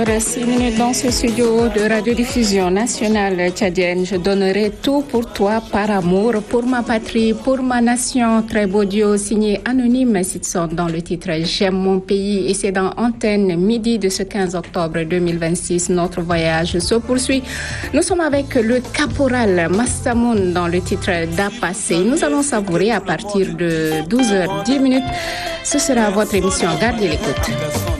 6 minutes dans ce studio de radiodiffusion nationale tchadienne. Je donnerai tout pour toi par amour, pour ma patrie, pour ma nation. Très beau duo signé Anonyme Sitson dans le titre J'aime mon pays. Et c'est dans Antenne midi de ce 15 octobre 2026. Notre voyage se poursuit. Nous sommes avec le caporal Massamoun dans le titre d'Apassé. Nous allons savourer à partir de 12h10. Ce sera votre émission. Gardez l'écoute.